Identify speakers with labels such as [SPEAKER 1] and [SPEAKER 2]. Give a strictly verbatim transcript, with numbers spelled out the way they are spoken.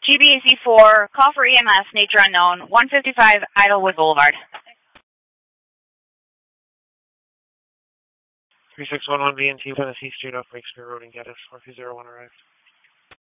[SPEAKER 1] G B A C four, call for E M S, nature unknown, one fifty-five Idlewood Boulevard.
[SPEAKER 2] three six one one B N T, Tennessee Street off Wakespeare Road in Geddes, four two zero one arrived.